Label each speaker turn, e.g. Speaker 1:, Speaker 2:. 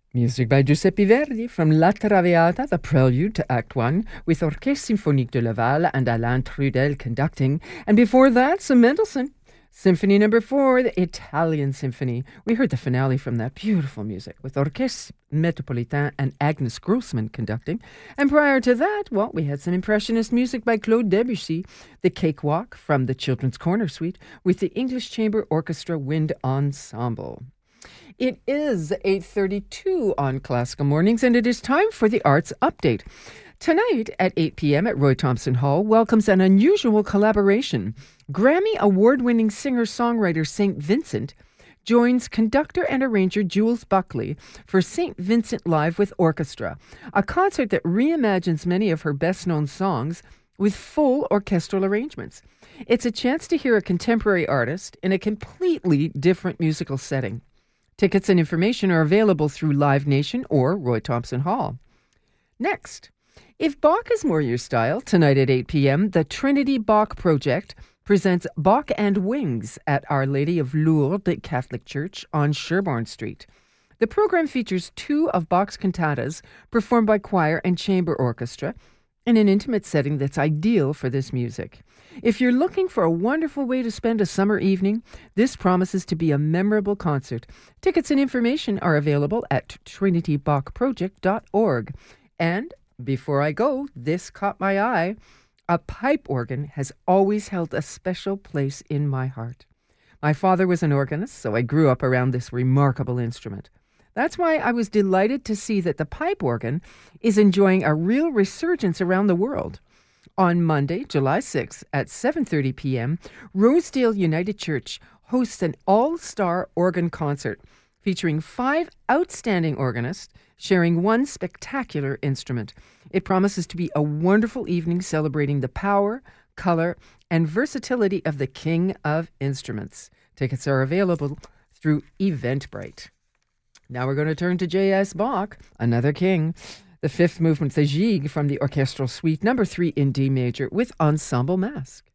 Speaker 1: Music by Giuseppe Verdi from La Traviata, the prelude to Act 1, with Orchestre Symphonique de Laval and Alain Trudel conducting. And before that, some Mendelssohn. Symphony number 4, the Italian Symphony. We heard the finale from that beautiful music with Orchestre Metropolitain and Agnes Grossman conducting. And prior to that, well, we had some Impressionist music by Claude Debussy, the Cakewalk from the Children's Corner Suite with the English Chamber Orchestra Wind Ensemble. It is 8:32 on Classical Mornings, and it is time for the Arts Update. Tonight at 8 p.m. at Roy Thompson Hall welcomes an unusual collaboration. Grammy award-winning singer-songwriter St. Vincent joins conductor and arranger Jules Buckley for St. Vincent Live with Orchestra, a concert that reimagines many of her best-known songs with full orchestral arrangements. It's a chance to hear a contemporary artist in a completely different musical setting. Tickets and information are available through Live Nation or Roy Thompson Hall. Next, if Bach is more your style, tonight at 8 p.m., the Trinity Bach Project presents Bach and Wings at Our Lady of Lourdes Catholic Church on Sherborne Street. The program features 2 of Bach's cantatas performed by choir and chamber orchestra in an intimate setting that's ideal for this music. If you're looking for a wonderful way to spend a summer evening, this promises to be a memorable concert. Tickets and information are available at trinitybachproject.org. And before I go, this caught my eye. A pipe organ has always held a special place in my heart. My father was an organist, so I grew up around this remarkable instrument. That's why I was delighted to see that the pipe organ is enjoying a real resurgence around the world. On Monday, July 6th at 7:30 p.m., Rosedale United Church hosts an all-star organ concert featuring 5 outstanding organists sharing one spectacular instrument. It promises to be a wonderful evening celebrating the power, color, and versatility of the King of Instruments. Tickets are available through Eventbrite. Now we're going to turn to J.S. Bach, another king. The 5th movement, the Gigue, from the Orchestral Suite, number 3 in D major, with Ensemble Masque.